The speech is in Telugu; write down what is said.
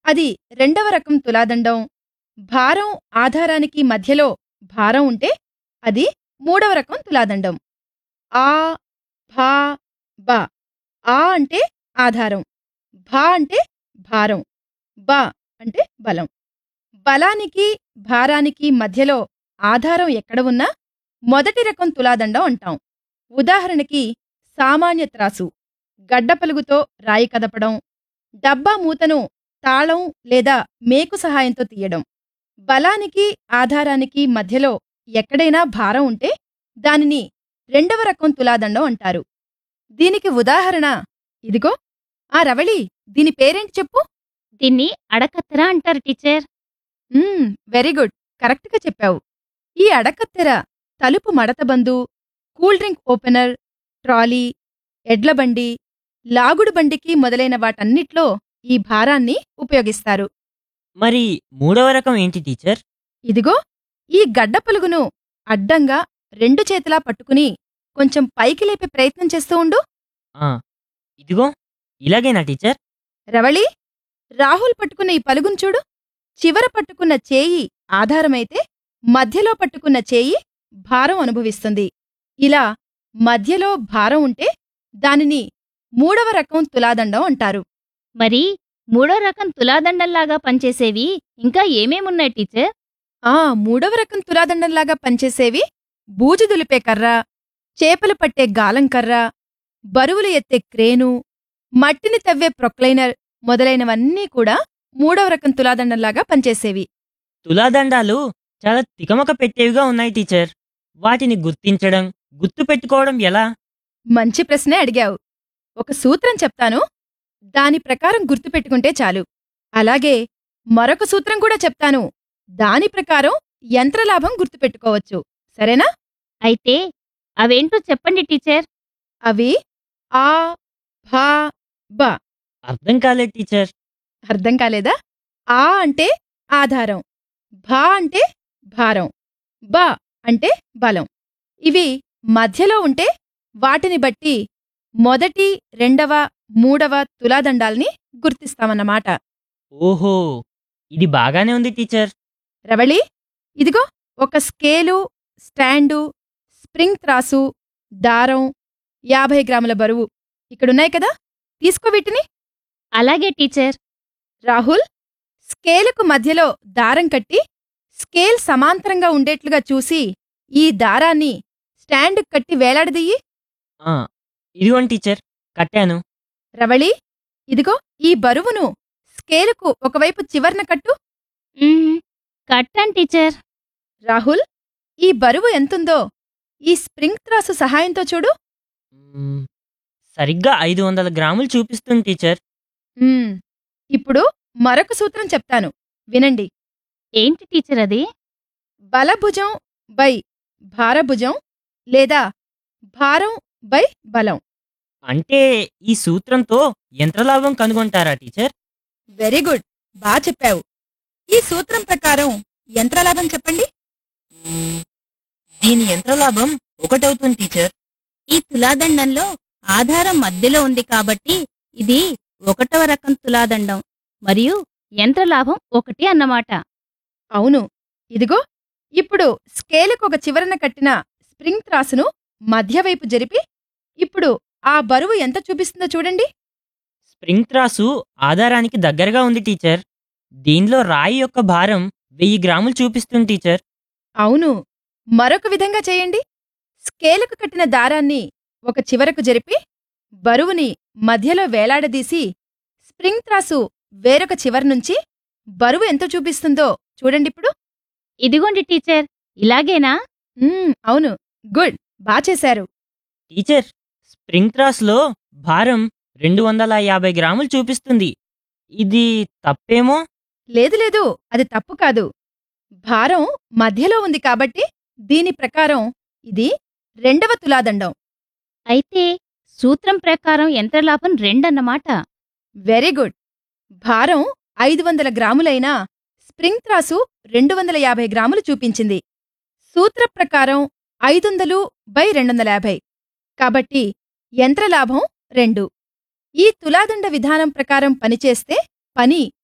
అది రెండవ రకం తులాదండం. భారం, ఆధారానికి మధ్యలో భారం ఉంటే అది మూడవ రకం తులాదండం. ఆ, భా, బ. ఆ అంటే ఆధారం, భా అంటే భారం, బ అంటే బలం. బలానికి, భారానికి మధ్యలో ఆధారం ఎక్కడ ఉన్నా మొదటి రకం తులాదండం అంటాం. ఉదాహరణకి సామాన్య త్రాసు, గడ్డపలుగుతో రాయి కదపడం, డబ్బా మూతను తాళం లేదా మేకు సహాయంతో తీయడం. బలానికి, ఆధారానికి మధ్యలో ఎక్కడైనా భారం ఉంటే దానిని రెండవ రకం తులాదండం అంటారు. దీనికి ఉదాహరణ ఇదిగో. ఆ రవళి, దీని పేరేంటి చెప్పు? దీన్ని అడకత్తెర అంటారు టీచర్. వెరీ గుడ్, కరెక్ట్గా చెప్పావు. ఈ అడకత్తెర తలుపు మడతబందు, కూల్ డ్రింక్ ఓపెనర్, ట్రాలీ, ఎడ్లబండి, లాగుడు బండికి మొదలైన వాటన్నిట్లో ఈ భారాన్ని ఉపయోగిస్తారు. మరి మూడవ రకం ఏంటి టీచర్? ఇదిగో, ఈ గడ్డపలుగును అడ్డంగా రెండు చేతులా పట్టుకుని కొంచెం పైకి లేపే ప్రయత్నం చేస్తూ ఉండు. ఆ, ఇదిగో, ఇలాగేనా టీచర్? రవళి, రాహుల్ పట్టుకున్న ఈ పలుగును చూడు. చివర పట్టుకున్న చేయి ఆధారమైతే మధ్యలో పట్టుకున్న చేయి భారం అనుభవిస్తుంది. ఇలా మధ్యలో భారం ఉంటే దానిని మూడవ రకం తులాదండం అంటారు. మరి మూడో రకం తులాదండంలాగా పనిచేసేవి ఇంకా ఏమేమున్నాయి టీచర్? మూడవ రకం తులాదండంలాగా పనిచేసేవి బూజు దులిపే కర్ర, చేపలు పట్టే గాలం కర్ర, బరువులు ఎత్తే క్రేను, మట్టిని తవ్వే ప్రొక్లైనర్ మొదలైనవన్నీ కూడా మూడవ రకం తులాదండంలాగా పనిచేసేవి. తులాదండాలు చాలా తికమక పెట్టేవిగా ఉన్నాయి టీచర్. వాటిని గుర్తించడం, గుర్తుపెట్టుకోవడం ఎలా? మంచి ప్రశ్నే అడిగావు. ఒక సూత్రం చెప్తాను, దాని ప్రకారం గుర్తుపెట్టుకుంటే చాలు. అలాగే మరొక సూత్రం కూడా చెప్తాను, దాని ప్రకారం యంత్రలాభం గుర్తుపెట్టుకోవచ్చు. సరేనా? అయితే అవేంటో చెప్పండి టీచర్. అవి ఆ, భా, బ. అర్థం కాలేదు టీచర్. అర్థం కాలేదా? ఆ అంటే ఆధారం, భా అంటే భారం, బ అంటే బలం. ఇవి మధ్యలో ఉంటే వాటిని బట్టి మొదటి, రెండవ, మూడవ తులాదండాల్ని గుర్తిస్తామన్నమాట. ఓహో, ఇది బాగానే ఉంది టీచర్. రవళి, ఇదిగో ఒక స్కేలు, స్టాండు, స్ప్రింగ్ త్రాసు, దారం, 50 గ్రాముల బరువు ఇక్కడున్నాయి కదా, తీసుకో వీటిని. అలాగే టీచర్. రాహుల్, స్కేలుకు మధ్యలో దారం కట్టి స్కేల్ సమాంతరంగా ఉండేట్లుగా చూసి ఈ దారాన్ని స్టాండుకు కట్టి వేలాడదీయి. ఆ, ఇదిగోండి టీచర్, కట్టాను. రవళి, ఇదిగో ఈ బరువును స్కేలుకు ఒకవైపు చివర్న కట్టు. కట్టాను టీచర్. రాహుల్, ఈ బరువు ఎంతుందో ఈ స్ప్రింగ్ త్రాసు సహాయంతో చూడు. సరిగ్గా 500 గ్రాములు చూపిస్తుంది టీచర్. ఇప్పుడు మరొక సూత్రం చెప్తాను, వినండి. ఏంటి టీచర్ అది? బలభుజం బై భారభుజం లేదా భారం బై బలం. అంటే ఈ సూత్రంతో యంత్రలాభం కనుగొంటారా టీచర్? వెరీ గుడ్, బాగా చెప్పావు. ఈ సూత్రం ప్రకారం యంత్రలాభం చెప్పండి. దీని యంత్రలాభం 1 అవుతుంది టీచర్. ఈ తులాదండంలో ఆధారం మధ్యలో ఉంది కాబట్టి ఇది 1వ రకం తులాదండం మరియు యంత్రలాభం 1 అన్నమాట. అవును. ఇదిగో, ఇప్పుడు స్కేలుకు ఒక చివరన కట్టిన స్ప్రింగ్ త్రాసును మధ్యవైపు జరిపి ఇప్పుడు ఆ బరువు ఎంత చూపిస్తుందో చూడండి. స్ప్రింగ్ త్రాసు ఆధారానికి దగ్గరగా ఉంది టీచర్. దీనిలో రాయి యొక్క భారం 1000 గ్రాములు చూపిస్తుంది టీచర్. అవును. మరొక విధంగా చేయండి. స్కేలుకు కట్టిన దారాన్ని ఒక చివరకు జరిపి బరువుని మధ్యలో వేలాడదీసి స్ప్రింగ్ త్రాసు వేరొక చివరనుంచి బరువు ఎంత చూపిస్తుందో చూడండిప్పుడు. ఇదిగోండి టీచర్, ఇలాగేనా? అవును, గుడ్, బాచేశారు. టీచర్, స్ప్రింగ్ త్రాస్లో భారం 250 గ్రాములు చూపిస్తుంది. ఇది తప్పేమో? లేదు లేదు, అది తప్పు కాదు. భారం మధ్యలో ఉంది కాబట్టి దీని ప్రకారం ఇది రెండవ తులాదండం. అయితే సూత్రం ప్రకారం యంత్రలాభం 2 అన్నమాట. Very good. భారం 500 గ్రాములైనా స్ప్రింగ్ త్రాసు 250 గ్రాములు చూపించింది. సూత్ర ప్రకారం 500/250 కాబట్టి యంత్రలాభం 2. ఈ తులాదండ విధానం ప్రకారం పనిచేస్తే పని